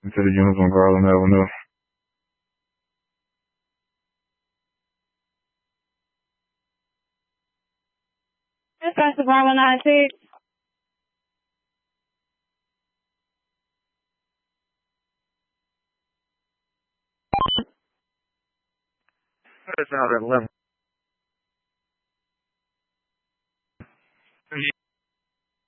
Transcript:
to the units on Garland Avenue. Dispatch to Bravo 96. It's out at 11.